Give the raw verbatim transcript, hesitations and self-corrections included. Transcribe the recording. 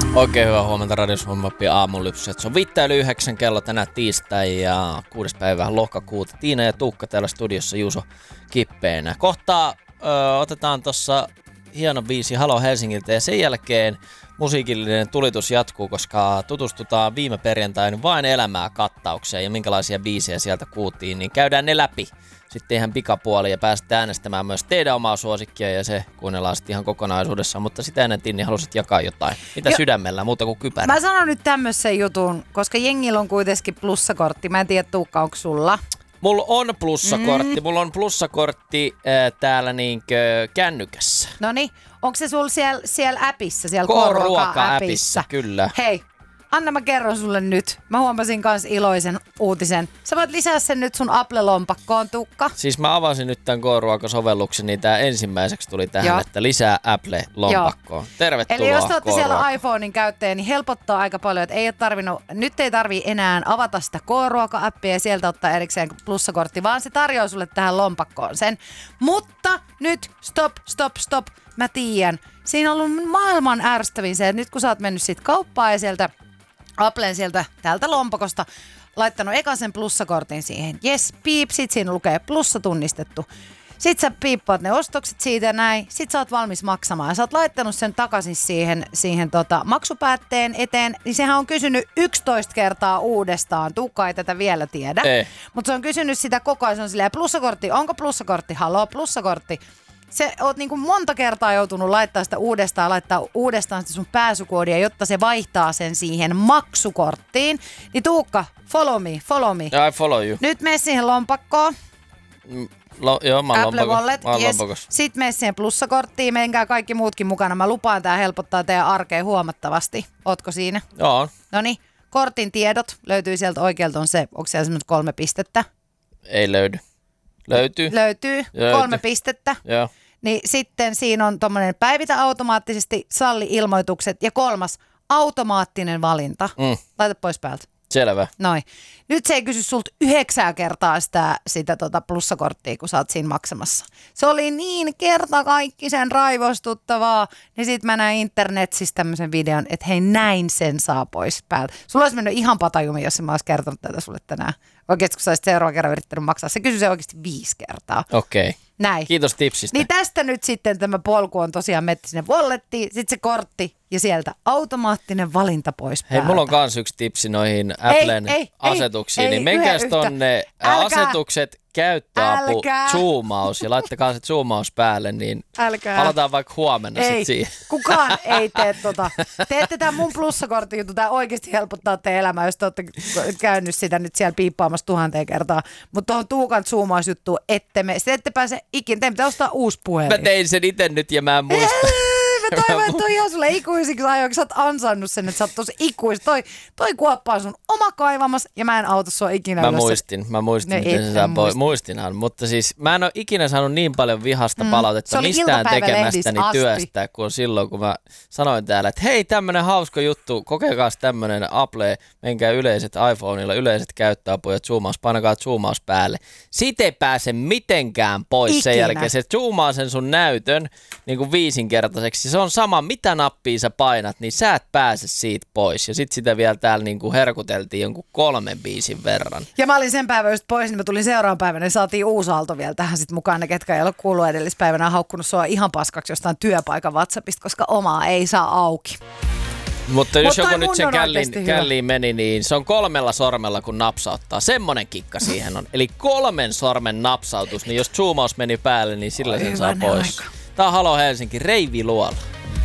Oikein hyvää huomenta Radio Suomen aamulypsy. Se on viittä yli yhdeksän kello tänään tiistai ja kuudes päivä lokakuuta. Tiina ja Tuukka täällä studiossa, Juuso kippeenä. Kohtaa ö, otetaan tossa hieno biisi Halo Helsingiltä ja sen jälkeen musiikillinen tulitus jatkuu, koska tutustutaan viime perjantain Vain elämää -kattaukseen ja minkälaisia biisejä sieltä kuultiin, niin käydään ne läpi sitten ihan pikapuoli ja pääsette äänestämään myös teidän omaa suosikkia ja se kuunnellaan sitten ihan kokonaisuudessaan, mutta sitä ennen Tinni halusit jakaa jotain. Mitä jo sydämellä, muuta kuin kypärä? Mä sanon nyt tämmöisen jutun, koska jengillä on kuitenkin plussakortti. Mä en tiedä, Tuukka, onko sulla? Mulla on plussakortti. Mm. Mulla on plussakortti äh, täällä niinkö kännykässä. Noniin, onko se sulla siellä, siellä appissa, siellä K-ruoka-appissa? Kyllä. Hei, anna mä kerron sulle nyt. Mä huomasin kans iloisen uutisen. Sä voit lisää sen nyt sun Apple-lompakkoon, Tuukka. Siis mä avasin nyt tämän K-ruoka-sovelluksen, niin tää ensimmäiseksi tuli tähän, Joo. että lisää Apple-lompakkoon. Tervetuloa. Eli jos te olette K-ruoka. siellä iPhonein käyttäjä, niin helpottaa aika paljon, että ei ole tarvinnut, nyt ei tarvii enää avata sitä K-ruoka-appia ja sieltä ottaa erikseen plussakortti, vaan se tarjoaa sulle tähän lompakkoon sen. Mutta nyt stop, stop, stop. Mä tiedän. Siinä on ollut maailman ärsyttävin se, että nyt kun sä oot mennyt sit kauppaan ja sieltä Applen sieltä täältä lompakosta laittanut ekan sen plussakortin siihen. Jes, piip, sit siinä lukee plussa tunnistettu. Sit sä piippaat ne ostokset siitä ja näin. Sit sä oot valmis maksamaan. Ja sä oot laittanut sen takaisin siihen, siihen tota maksupäätteen eteen. Niin sehän on kysynyt yksitoista kertaa uudestaan. Tuukka ei tätä vielä tiedä. Mutta se on kysynyt sitä koko ajan. Se on silleen, plussakortti, onko plussakortti? Haloo, plussakortti. Se oot niinku monta kertaa joutunut laittaa sitä uudestaan, laittaa uudestaan sitä sun pääsykoodia, jotta se vaihtaa sen siihen maksukorttiin. Niin Tuukka, follow me, follow me. Yeah, I follow you. Nyt mene siihen lompakkoon. Lo, joo, mä oon Apple Wallet, yes. lompakossa. Sitten mene siihen plussakorttiin, menkää kaikki muutkin mukana. Mä lupaan, tää helpottaa teidän arkea huomattavasti. Ootko siinä? Joo. Noniin, kortin tiedot löytyy sieltä oikealta, on se, onko siellä semmoista kolme pistettä? Ei löydy. Löytyy. Löytyy, Löytyy. kolme pistettä. Joo. Niin sitten siinä on tommonen päivitä automaattisesti, salli ilmoitukset ja kolmas, automaattinen valinta. Mm. Laita pois päältä. Selvä. Noin. Nyt se ei kysy sulta yhdeksää kertaa sitä, sitä tota plussakorttia, kun sä oot siinä maksamassa. Se oli niin kertakaikkisen raivostuttavaa. Niin sit mä näin internetissä tämmöisen videon, että hei, näin sen saa pois päältä. Sulla olisi mennyt ihan patajumi, jos mä olisin kertonut tätä sulle tänään. Oikeasti kun sä olisit seuraavan kerran yrittänyt maksaa. Se kysyi se oikeasti viisi kertaa. Okei. Okay. Näin. Kiitos tipsistä. Niin tästä nyt sitten tämä polku on tosiaan metti sinne wallettiin, sitten se kortti ja sieltä automaattinen valinta pois päältä. Hei, mulla on kans yksi tipsi noihin Applen ei, ei, asetuksiin, ei, niin menkääs tonne Älkää. asetukset, käyttöapu, Älkää. zoomaus ja laittakaa se zoomaus päälle, niin Älkää. palataan vaikka huomenna Ei, sit siihen. kukaan ei tee tota. Teette tämän mun plussakortti juttu, tämä oikeasti helpottaa teidän elämää, jos te olette käynyt sitä nyt siellä piippaamassa tuhanteen kertaa. Mutta tuohon Tuukan zoomausjuttuun ette me, te ette pääse ikinä, teidän pitää ostaa uusi puhelin. Mä tein sen itse nyt ja mä en muista. Mä toivon, että toi on sulle ikuisiksi ajoiksi. Sä oot ansainnut sen, että sä oot tosi ikuis. Toi, toi kuoppa on sun oma kaivamas ja mä en auta sua ikinä. Mä muistin, mä muistin, ne miten se saa pois. Muistinhan, mutta siis mä en ole ikinä saanut niin paljon vihasta mm. palautetta mistään tekemästäni asti. työstä kuin silloin, kun mä sanoin täällä, että hei, tämmönen hauska juttu, kokeilkaas tämmönen Apple, menkää yleiset iPhoneilla, yleiset käyttöapu ja zoomaus, painakaa zoomaus päälle. Siitä ei pääse mitenkään pois ikinä. Sen jälkeen. Se zoomaa sen sun näytön niin kuin viisinkertaiseksi. Se on sama, mitä nappia sä painat, niin sä et pääse siitä pois. Ja sit sitä vielä täällä niinku herkuteltiin jonkun kolmen biisin verran. Ja mä olin sen päivän just pois, niin mä tulin seuraavan päivänä ja saatiin uusi aalto vielä tähän sit mukaan. Ne, ketkä ei ole kuullut edellispäivänä, on haukkunut sua ihan paskaksi jostain työpaikan WhatsAppista, koska omaa ei saa auki. Mutta jos Mut joku nyt sen källiin, källiin meni, niin se on kolmella sormella, kun napsauttaa. Semmonen kikka siihen on. Eli kolmen sormen napsautus, niin jos zoomaus meni päälle, niin sillä sen saa pois. Aika. Tää on Halo Helsinki, Reivi Luola.